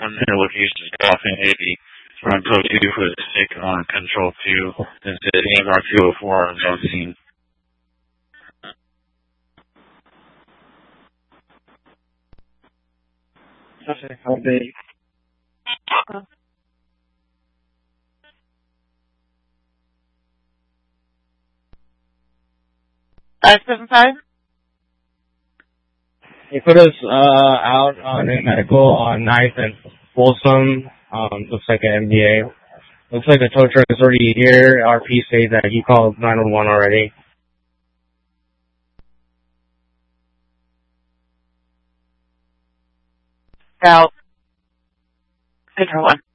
their location is Coffin 80. Run code 2 for the stick on control 2. This is AMR 204 on zone scene. Okay, copy. 575? He put us out on a medical on 9th and Folsom. Looks like an MDA. Looks like the tow truck is already here. RP say that he called 911 already. Out. Control 1.